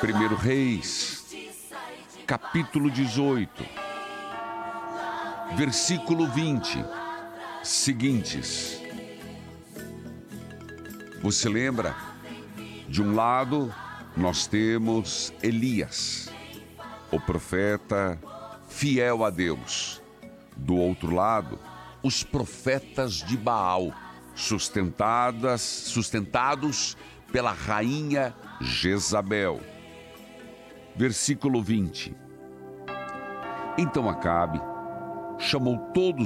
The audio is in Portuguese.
1 Reis, capítulo 18, versículo 20, seguintes. Você lembra? De um lado, nós temos Elias, o profeta fiel a Deus. Do outro lado, os profetas de Baal, sustentados pela rainha Jezabel. Versículo 20. Então Acabe chamou todos